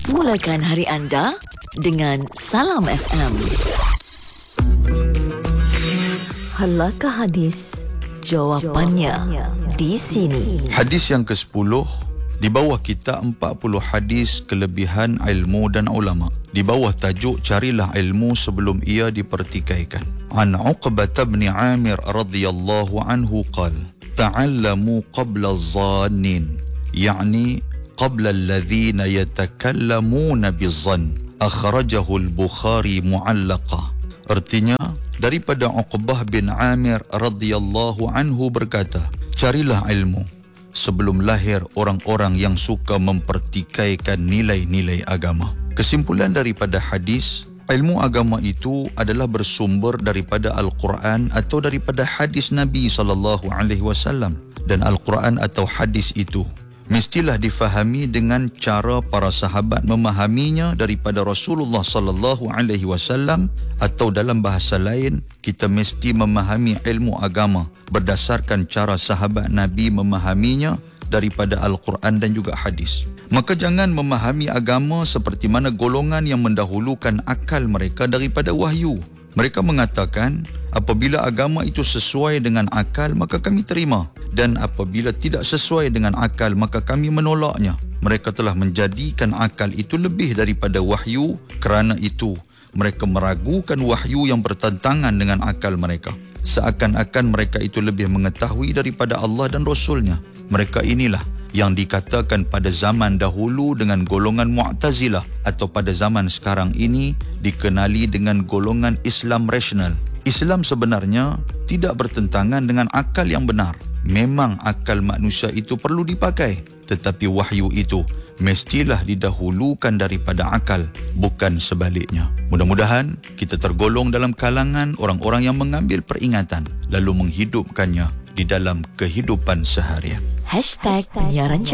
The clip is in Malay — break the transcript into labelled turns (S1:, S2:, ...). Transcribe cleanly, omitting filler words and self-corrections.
S1: Mulakan hari anda dengan Salam FM. Halakah hadis? Jawapannya di sini.
S2: Hadis yang ke-10 di bawah kita 40 hadis kelebihan ilmu dan ulama. Di bawah tajuk carilah ilmu sebelum ia dipertikaikan. An Uqbah bin Amir radhiyallahu anhu qala ta'allamu qabla az-zannin, yani qabla alladhina yatakallamuna biz-zann. Akhrajahu al-Bukhari mu'allaqah. Artinya, daripada Uqbah bin Amir radhiyallahu anhu berkata, carilah ilmu sebelum lahir orang-orang yang suka mempertikaikan nilai-nilai agama. Kesimpulan daripada hadis, ilmu agama itu adalah bersumber daripada Al-Quran atau daripada hadis Nabi SAW. Dan Al-Quran atau hadis itu mestilah difahami dengan cara para sahabat memahaminya daripada Rasulullah SAW, atau dalam bahasa lain, kita mesti memahami ilmu agama berdasarkan cara sahabat Nabi memahaminya daripada Al-Quran dan juga hadis. Maka jangan memahami agama seperti mana golongan yang mendahulukan akal mereka daripada wahyu. Mereka mengatakan, apabila agama itu sesuai dengan akal, maka kami terima. Dan apabila tidak sesuai dengan akal, maka kami menolaknya. Mereka telah menjadikan akal itu lebih daripada wahyu. Kerana itu, mereka meragukan wahyu yang bertentangan dengan akal mereka. Seakan-akan mereka itu lebih mengetahui daripada Allah dan Rasulnya. Mereka inilah yang dikatakan pada zaman dahulu dengan golongan Mu'tazilah, atau pada zaman sekarang ini dikenali dengan golongan Islam rasional. Islam sebenarnya tidak bertentangan dengan akal yang benar. Memang akal manusia itu perlu dipakai, tetapi wahyu itu mestilah didahulukan daripada akal, bukan sebaliknya. Mudah-mudahan kita tergolong dalam kalangan orang-orang yang mengambil peringatan lalu menghidupkannya di dalam kehidupan seharian.
S1: #penyiaran